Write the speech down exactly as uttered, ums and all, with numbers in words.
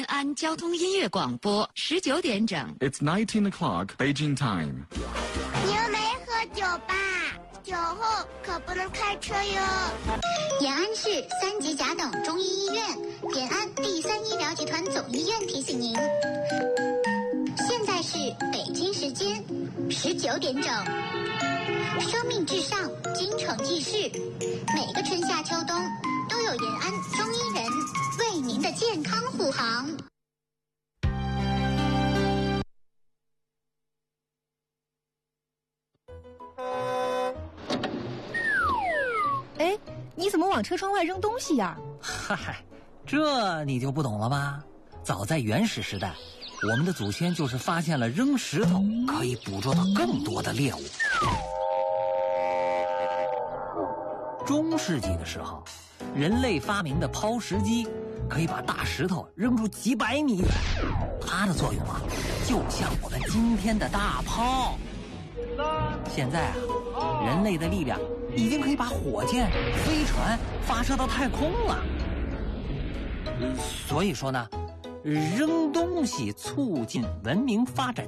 安交通音乐广播，十九点整。 It's nineteen o'clock Beijing time. 你又没喝酒吧？酒后可不能开车哟。 延安市三级甲等中医医院，延安第三医疗集团总医院提醒您，现在是北京时间十九点整。生命至上，京城记事，每个春夏秋冬都有延安中医人为您的健康护航。 哎，你怎么往车窗外扔东西呀？ 嗨，这你就不懂了吧？早在原始时代，我们的祖先就是发现了扔石头可以捕捉到更多的猎物。中世纪的时候，人类发明的抛石机可以把大石头扔出几百米远，它的作用啊，就像我们今天的大炮。现在啊，人类的力量已经可以把火箭、飞船发射到太空了。所以说呢，扔东西促进文明发展